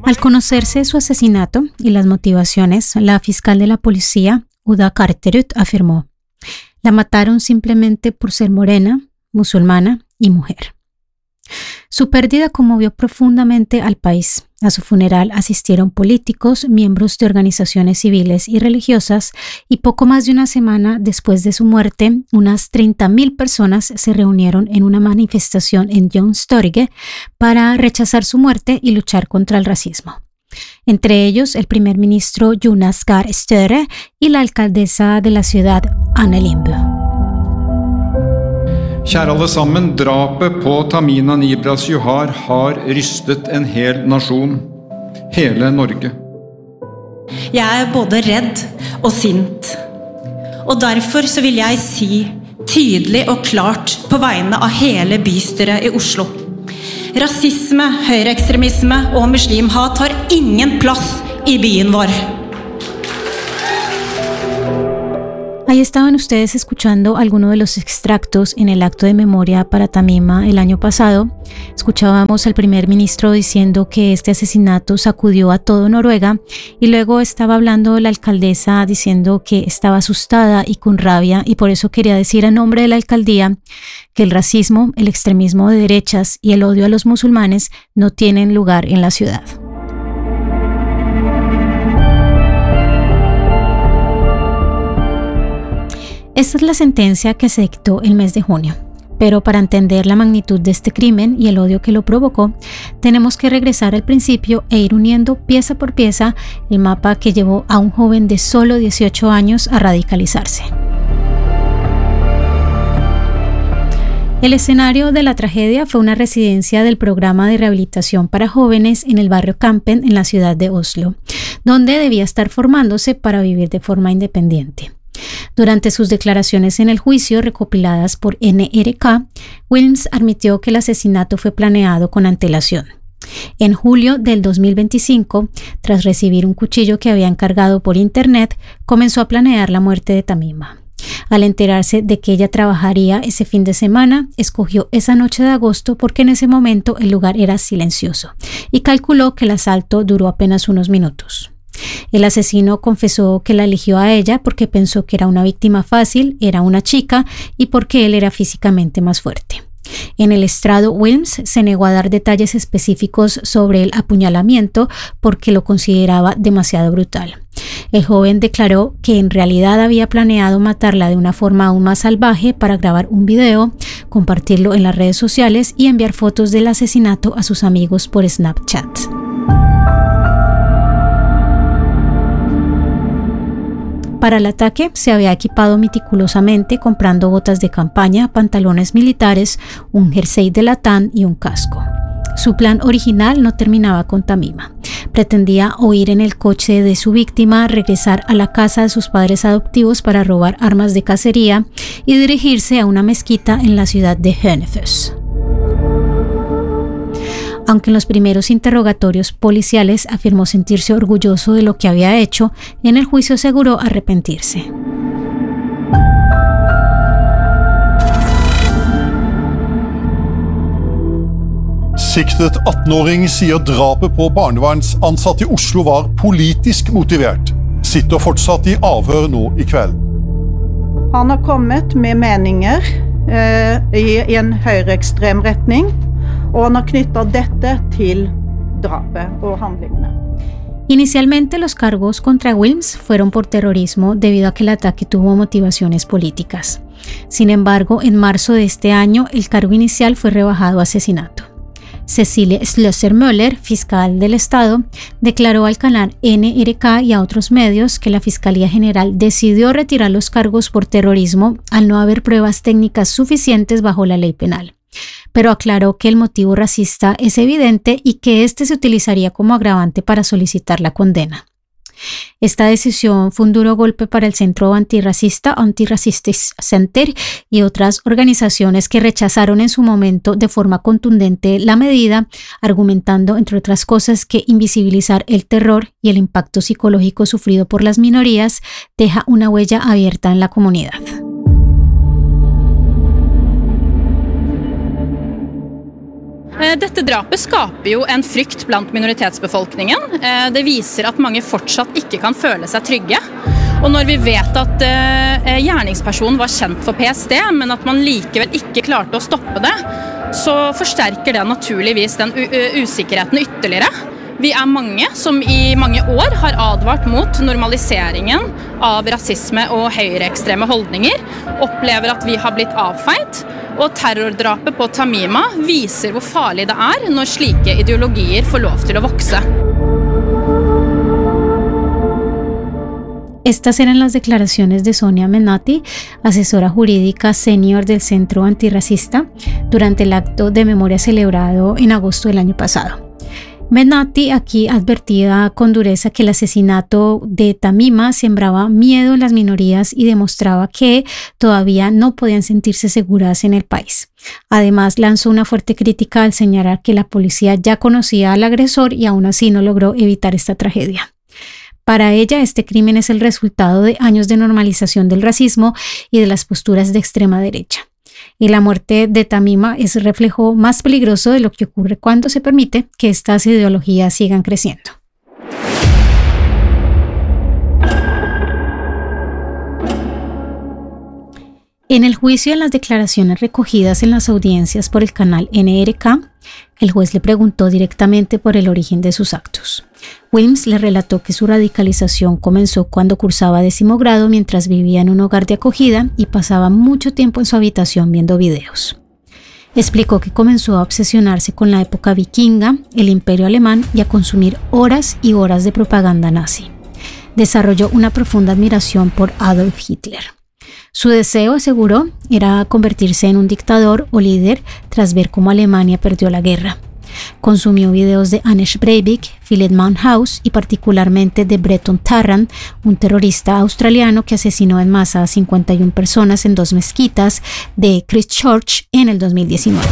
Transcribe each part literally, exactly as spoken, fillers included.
Al conocerse su asesinato y las motivaciones, la fiscal de la policía, Uda Karterud, afirmó: la mataron simplemente por ser morena, musulmana y mujer. Su pérdida conmovió profundamente al país. A su funeral asistieron políticos, miembros de organizaciones civiles y religiosas, y poco más de una semana después de su muerte, unas treinta mil personas se reunieron en una manifestación en Youngstorget para rechazar su muerte y luchar contra el racismo. Entre ellos, el primer ministro Jonas Gahr Støre y la alcaldesa de la ciudad, Anne Lindboe. Kjære alle sammen, drapet på Tamina Nibras Johar har rystet en hel nasjon, hele Norge. Jeg er både redd og sint, og derfor så vil jeg si tydelig og klart på vegne av hele bystyret i Oslo: rasisme, høyreekstremisme og muslimhat har ingen plass i byen vår. Ahí estaban ustedes escuchando algunos de los extractos en el acto de memoria para Tamima el año pasado. Escuchábamos al primer ministro diciendo que este asesinato sacudió a todo Noruega, y luego estaba hablando la alcaldesa diciendo que estaba asustada y con rabia, y por eso quería decir a nombre de la alcaldía que el racismo, el extremismo de derechas y el odio a los musulmanes no tienen lugar en la ciudad. Esta es la sentencia que se dictó el mes de junio, pero para entender la magnitud de este crimen y el odio que lo provocó, tenemos que regresar al principio e ir uniendo pieza por pieza el mapa que llevó a un joven de solo dieciocho años a radicalizarse. El escenario de la tragedia fue una residencia del programa de rehabilitación para jóvenes en el barrio Kampen en la ciudad de Oslo, donde debía estar formándose para vivir de forma independiente. Durante sus declaraciones en el juicio recopiladas por N R K, Wilms admitió que el asesinato fue planeado con antelación. En julio del dos mil veinticinco, tras recibir un cuchillo que había encargado por internet, comenzó a planear la muerte de Tamima. Al enterarse de que ella trabajaría ese fin de semana, escogió esa noche de agosto porque en ese momento el lugar era silencioso y calculó que el asalto duró apenas unos minutos. El asesino confesó que la eligió a ella porque pensó que era una víctima fácil, era una chica y porque él era físicamente más fuerte. En el estrado, Wilms se negó a dar detalles específicos sobre el apuñalamiento porque lo consideraba demasiado brutal. El joven declaró que en realidad había planeado matarla de una forma aún más salvaje para grabar un video, compartirlo en las redes sociales y enviar fotos del asesinato a sus amigos por Snapchat. Para el ataque se había equipado meticulosamente comprando botas de campaña, pantalones militares, un jersey de latán y un casco. Su plan original no terminaba con Tamima. Pretendía huir en el coche de su víctima, regresar a la casa de sus padres adoptivos para robar armas de cacería y dirigirse a una mezquita en la ciudad de Hønefoss. Aunque en los primeros interrogatorios policiales afirmó sentirse orgulloso de lo que había hecho, en el juicio aseguró arrepentirse. Siktet atten-åring sier drapet på barnevernsansatte i Oslo var politisk motivert. Sitter fortsatt i avhør nå i kveld. Han har kommet med meninger eh, i en høyreekstrem retning, og han har knyttet dette til drapet og handlingene. Inicialmente los cargos contra Wilms fueron por terrorismo debido a que el ataque tuvo motivaciones políticas. Sin embargo, en marzo de este año el cargo inicial fue rebajado a asesinato. Cecilie Schlösser-Möller, fiscal del Estado, declaró al canal N R K y a otros medios que la Fiscalía General decidió retirar los cargos por terrorismo al no haber pruebas técnicas suficientes bajo la ley penal. Pero aclaró que el motivo racista es evidente y que este se utilizaría como agravante para solicitar la condena. Esta decisión fue un duro golpe para el Centro Antirracista, Antirracistic Center, y otras organizaciones que rechazaron en su momento de forma contundente la medida, argumentando, entre otras cosas, que invisibilizar el terror y el impacto psicológico sufrido por las minorías deja una huella abierta en la comunidad. Dette drapet skaper jo en frykt blant minoritetsbefolkningen. Det viser at mange fortsatt ikke kan føle seg trygge. Og når vi vet at gjerningspersonen var kjent for P S T, men at man likevel ikke klarte å stoppe det, så forsterker det naturligvis den usikkerheten ytterligere. Vi er mange som i mange år har advart mot normaliseringen av rasisme og høyreekstreme holdninger, opplever at vi har blitt avfeit, og terrordrapet på Tamima viser hvor farlig det er når slike ideologier får lov til å vokse. Estas eran las declaraciones de Sonia Menati, asesora jurídica senior del Centro Antirracista, durante el acto de memoria celebrado en agosto del año pasado. Menati aquí advertía con dureza que el asesinato de Tamima sembraba miedo en las minorías y demostraba que todavía no podían sentirse seguras en el país. Además, lanzó una fuerte crítica al señalar que la policía ya conocía al agresor y aún así no logró evitar esta tragedia. Para ella, este crimen es el resultado de años de normalización del racismo y de las posturas de extrema derecha. Y la muerte de Tamima es el reflejo más peligroso de lo que ocurre cuando se permite que estas ideologías sigan creciendo. En el juicio, en las declaraciones recogidas en las audiencias por el canal N R K, el juez le preguntó directamente por el origen de sus actos. Wilms le relató que su radicalización comenzó cuando cursaba décimo grado mientras vivía en un hogar de acogida y pasaba mucho tiempo en su habitación viendo videos. Explicó que comenzó a obsesionarse con la época vikinga, el imperio alemán y a consumir horas y horas de propaganda nazi. Desarrolló una profunda admiración por Adolf Hitler. Su deseo, aseguró, era convertirse en un dictador o líder tras ver cómo Alemania perdió la guerra. Consumió videos de Anders Breivik, Philip Maunhaus y particularmente de Breton Tarrant, un terrorista australiano que asesinó en masa a cincuenta y una personas en dos mezquitas de Christchurch en el dos mil diecinueve.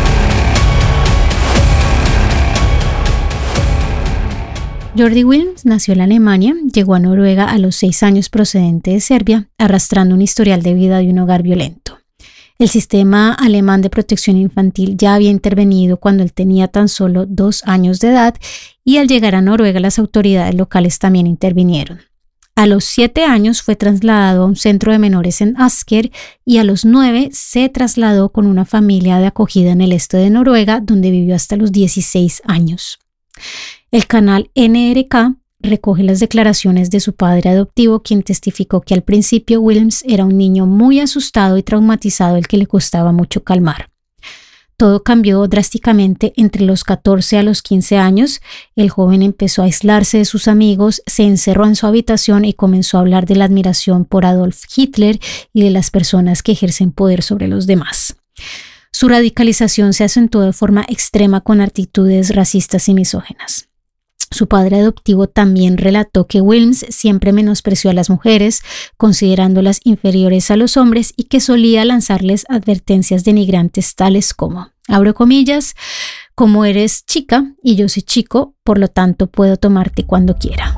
Jordi Wilms nació en Alemania, llegó a Noruega a los seis años procedente de Serbia, arrastrando un historial de vida de un hogar violento. El sistema alemán de protección infantil ya había intervenido cuando él tenía tan solo dos años de edad y al llegar a Noruega las autoridades locales también intervinieron. A los siete años fue trasladado a un centro de menores en Asker y a los nueve se trasladó con una familia de acogida en el este de Noruega, donde vivió hasta los dieciséis años. El canal N R K recoge las declaraciones de su padre adoptivo, quien testificó que al principio Wilms era un niño muy asustado y traumatizado al que le costaba mucho calmar. Todo cambió drásticamente entre los catorce a los quince años. El joven empezó a aislarse de sus amigos, se encerró en su habitación y comenzó a hablar de la admiración por Adolf Hitler y de las personas que ejercen poder sobre los demás. Su radicalización se acentuó de forma extrema con actitudes racistas y misóginas. Su padre adoptivo también relató que Wilms siempre menospreció a las mujeres, considerándolas inferiores a los hombres y que solía lanzarles advertencias denigrantes tales como, abro comillas, como eres chica y yo soy chico, por lo tanto puedo tomarte cuando quiera.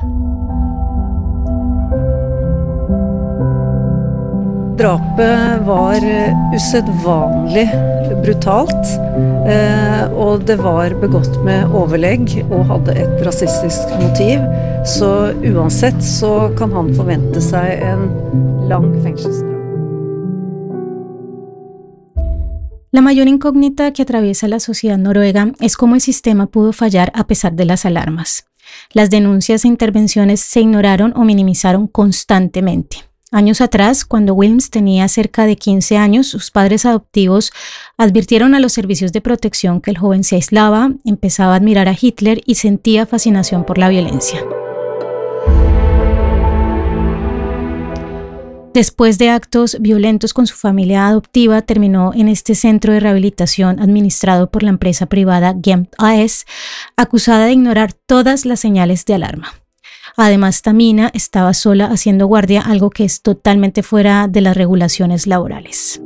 Drapet var usedvanlig brutalt, og det var begått med overlegg og hadde et rasistisk motiv. Så uansett så kan han forvente seg en lang fengselsstraff. La mayor incógnita que atraviesa la sociedad noruega es cómo el sistema pudo fallar a pesar de las alarmas. Las denuncias e intervenciones se ignoraron o minimizaron constantemente. Años atrás, cuando Wilms tenía cerca de quince años, sus padres adoptivos advirtieron a los servicios de protección que el joven se aislaba, empezaba a admirar a Hitler y sentía fascinación por la violencia. Después de actos violentos con su familia adoptiva, terminó en este centro de rehabilitación administrado por la empresa privada Gemt A S, acusada de ignorar todas las señales de alarma. Además, Tamina estaba sola haciendo guardia, algo que es totalmente fuera de las regulaciones laborales.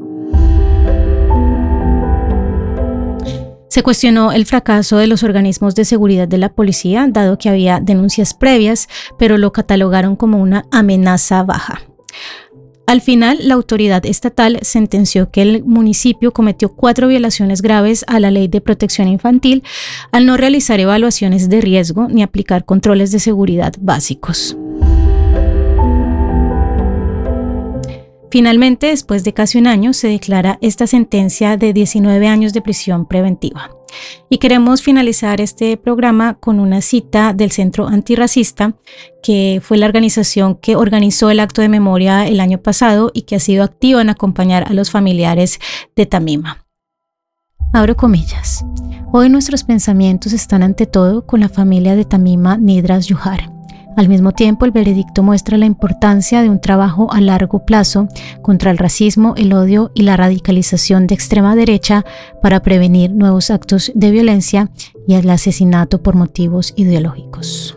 Se cuestionó el fracaso de los organismos de seguridad de la policía, dado que había denuncias previas, pero lo catalogaron como una amenaza baja. Al final, la autoridad estatal sentenció que el municipio cometió cuatro violaciones graves a la Ley de Protección Infantil al no realizar evaluaciones de riesgo ni aplicar controles de seguridad básicos. Finalmente, después de casi un año, se declara esta sentencia de diecinueve años de prisión preventiva. Y queremos finalizar este programa con una cita del Centro Antirracista, que fue la organización que organizó el acto de memoria el año pasado y que ha sido activa en acompañar a los familiares de Tamima. Abro comillas. Hoy nuestros pensamientos están ante todo con la familia de Tamima Nidras Yuhar. Al mismo tiempo, el veredicto muestra la importancia de un trabajo a largo plazo contra el racismo, el odio y la radicalización de extrema derecha para prevenir nuevos actos de violencia y el asesinato por motivos ideológicos.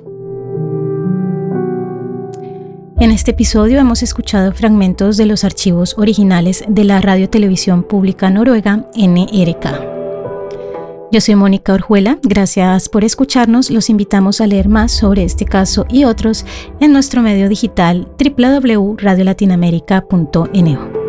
En este episodio hemos escuchado fragmentos de los archivos originales de la Radio Televisión Pública Noruega, N R K. Yo soy Mónica Orjuela, gracias por escucharnos, los invitamos a leer más sobre este caso y otros en nuestro medio digital doble u doble u doble u punto radio latinoamérica punto n o.